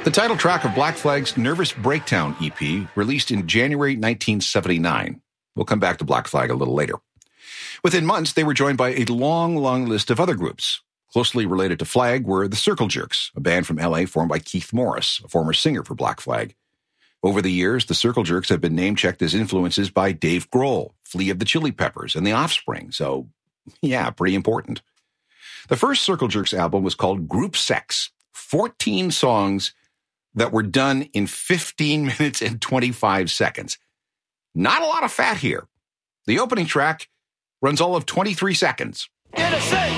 The title track of Black Flag's Nervous Breakdown EP, released in January 1979. We'll come back to Black Flag a little later. Within months, they were joined by a long list of other groups. Closely related to Flag were the Circle Jerks, a band from L.A. formed by Keith Morris, a former singer for Black Flag. Over the years, the Circle Jerks have been name-checked as influences by Dave Grohl, Flea of the Chili Peppers, and The Offspring, so yeah, pretty important. The first Circle Jerks album was called Group Sex, 14 songs that were done in 15 minutes and 25 seconds. Not a lot of fat here. The opening track runs all of 23 seconds.